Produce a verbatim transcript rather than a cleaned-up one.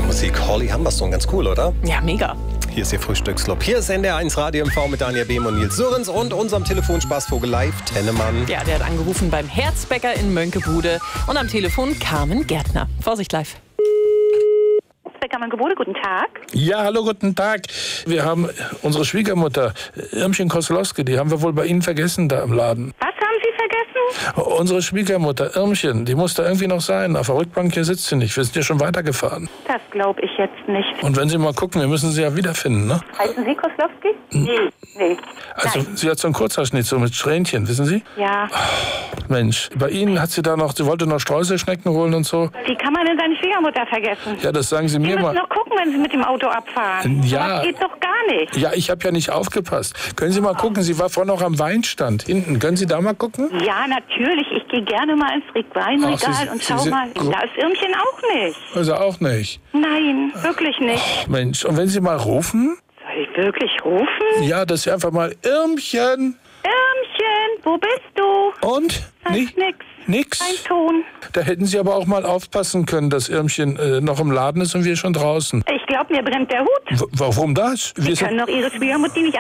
Musik. Holly Humberstone, ganz cool, oder? Ja, mega. Hier ist Ihr Frühstücksclub. Hier ist N D R eins Radio M V mit Daniel Behm und Nils Sörens und unserem Telefonspaßvogel live, Tennemann. Ja, der hat angerufen beim Herzbäcker in Mönckebude. Und am Telefon Carmen Gärtner. Vorsicht live. Herzbäcker Mönckebude, guten Tag. Ja, hallo, guten Tag. Wir haben unsere Schwiegermutter, Irmchen Koslowski, die haben wir wohl bei Ihnen vergessen da im Laden. Was haben Sie vergessen? Unsere Schwiegermutter, Irmchen, die muss da irgendwie noch sein. Auf der Rückbank hier sitzt sie nicht. Wir sind ja schon weitergefahren. Das glaube ich jetzt nicht. Und wenn Sie mal gucken, wir müssen sie ja wiederfinden, ne? Heißen Sie Koslowski? Nee, nee. Also, Nein. sie hat so einen Kurzhaarschnitt, so mit Strähnchen, wissen Sie? Ja. Mensch, bei Ihnen hat sie da noch, sie wollte noch Streuselschnecken holen und so. Wie kann man denn seine Schwiegermutter vergessen? Ja, das sagen Sie Sie mir müssen mal. noch gucken, wenn Sie mit dem Auto abfahren. Ja. Das geht doch gar nicht. Ja, ich habe ja nicht aufgepasst. Können Sie mal gucken, sie war vorhin noch am Weinstand hinten. Können Sie da mal gucken? Ja, natürlich. Ich gehe gerne mal ins Weinregal Ach, Sie- und Sie schau sind mal. gro- Da ist Irmchen auch nicht. Also auch nicht. Nein, wirklich nicht. Mensch, und wenn Sie mal rufen? Soll ich wirklich rufen? Ja, dass Sie einfach mal Irmchen Irmchen, wo bist du? und? Heißt nix. Nix? Kein Ton. Da hätten Sie aber auch mal aufpassen können, dass Irmchen äh, noch im Laden ist und wir schon draußen. Ich glaube, mir brennt der Hut. W warum das? Sie Wir können doch Ihre Schwiegermutter nicht